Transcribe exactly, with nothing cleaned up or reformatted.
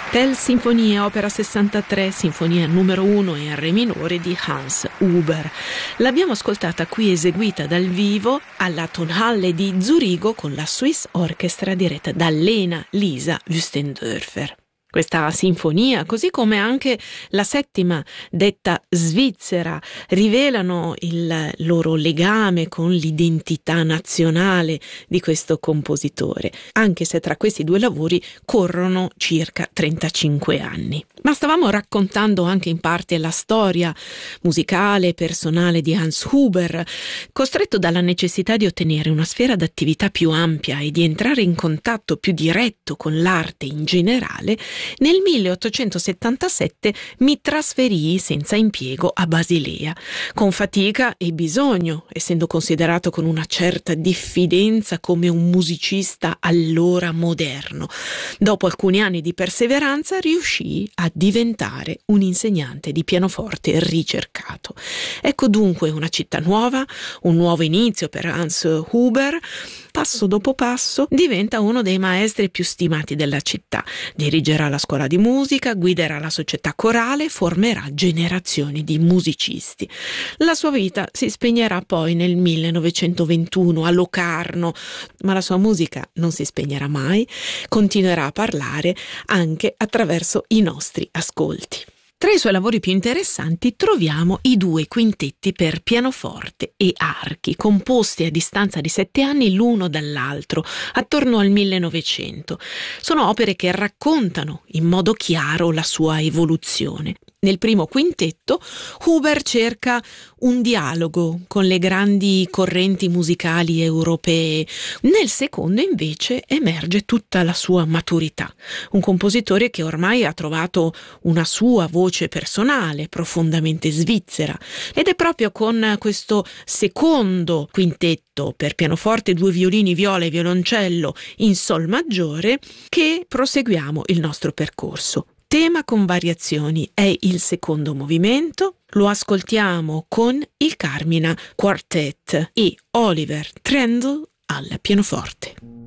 Tell Sinfonia, opera sessantatré, sinfonia numero uno in re minore di Hans Huber. L'abbiamo ascoltata qui eseguita dal vivo alla Tonhalle di Zurigo con la Swiss Orchestra diretta da Lena Lisa Wüstendörfer. Questa sinfonia, così come anche la settima detta svizzera, rivelano il loro legame con l'identità nazionale di questo compositore, anche se tra questi due lavori corrono circa trentacinque anni. Ma stavamo raccontando anche in parte la storia musicale e personale di Hans Huber, costretto dalla necessità di ottenere una sfera d'attività più ampia e di entrare in contatto più diretto con l'arte in generale. Nel milleottocentosettantasette mi trasferii senza impiego a Basilea, con fatica e bisogno, essendo considerato con una certa diffidenza come un musicista allora moderno. Dopo alcuni anni di perseveranza riuscii a diventare un insegnante di pianoforte ricercato. Ecco dunque una città nuova, un nuovo inizio per Hans Huber. Passo dopo passo diventa uno dei maestri più stimati della città. Dirigerà la scuola di musica, guiderà la società corale, formerà generazioni di musicisti. La sua vita si spegnerà poi nel millenovecentoventuno a Locarno, ma la sua musica non si spegnerà mai, continuerà a parlare anche attraverso i nostri ascolti. Tra i suoi lavori più interessanti troviamo i due quintetti per pianoforte e archi, composti a distanza di sette anni l'uno dall'altro, attorno al millenovecento. Sono opere che raccontano in modo chiaro la sua evoluzione. Nel primo quintetto Huber cerca un dialogo con le grandi correnti musicali europee. Nel secondo invece emerge tutta la sua maturità. Un compositore che ormai ha trovato una sua voce personale, profondamente svizzera. Ed è proprio con questo secondo quintetto per pianoforte, due violini, viola e violoncello in sol maggiore che proseguiamo il nostro percorso. Tema con variazioni è il secondo movimento, lo ascoltiamo con il Carmina Quartet e Oliver Trendle al pianoforte.